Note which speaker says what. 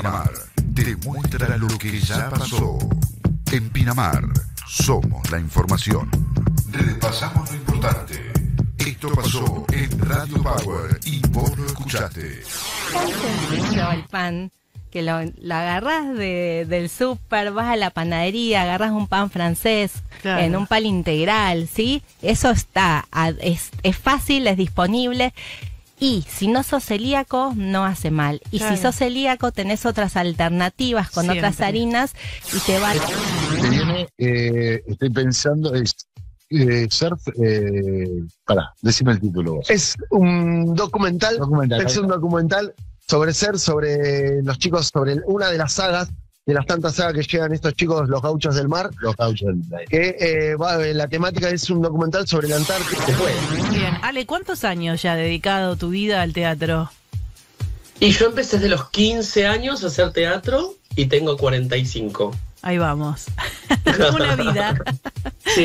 Speaker 1: Pinamar te muestra lo que ya pasó. En Pinamar somos la información. Repasamos lo importante. Esto pasó en Radio Power y vos lo escuchaste.
Speaker 2: Tan sencillo el pan, que lo agarrás del súper, vas a la panadería, agarrás un pan francés,
Speaker 3: Claro.
Speaker 2: en un pan integral, ¿sí? Eso está, es fácil, es disponible. Y si no sos celíaco, no hace mal. Y
Speaker 3: Claro.
Speaker 2: si sos celíaco, tenés otras alternativas con
Speaker 3: Siempre.
Speaker 2: otras harinas y te va...
Speaker 4: Que viene, estoy pensando, es surf, pará, decime el título vos.
Speaker 5: Es un documental,
Speaker 4: Documental.
Speaker 5: es un documental sobre surf, sobre los chicos, sobre una de las sagas, de las tantas sagas que llegan estos chicos, los gauchos del mar,
Speaker 4: Los gauchos del Play.
Speaker 5: que la temática es un documental sobre la Antártida.
Speaker 3: Bien. Ale, ¿cuántos años ya ha dedicado tu vida al teatro?
Speaker 6: Y yo empecé desde los 15 años a hacer teatro y tengo 45.
Speaker 3: Ahí vamos. Una vida.